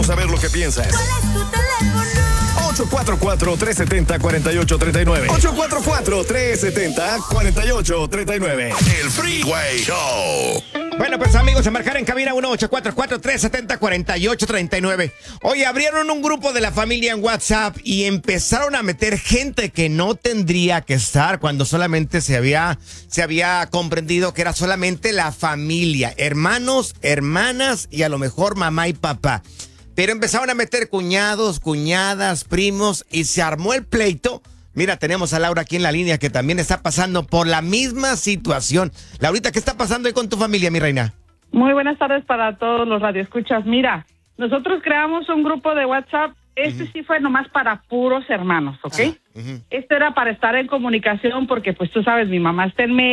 Queremos saber lo que piensas. ¿Cuál es tu teléfono? 844-370-4839. 844-370-4839. El Freeway Show. Bueno, pues amigos, a marcar en cabina 1-844-370-4839. Oye, abrieron un grupo de la familia en WhatsApp y empezaron a meter gente que no tendría que estar cuando solamente se había comprendido que era solamente la familia, hermanos, hermanas y a lo mejor mamá y papá. Pero empezaron a meter cuñados, cuñadas, primos y se armó el pleito. Mira, tenemos a Laura aquí en la línea que también está pasando por la misma situación. Laurita, ¿qué está pasando ahí con tu familia, mi reina? Muy buenas tardes para todos los radioescuchas. Mira, nosotros creamos un grupo de WhatsApp. Sí fue nomás para puros hermanos, ¿ok? Esto era para estar en comunicación porque, pues, tú sabes, mi mamá está en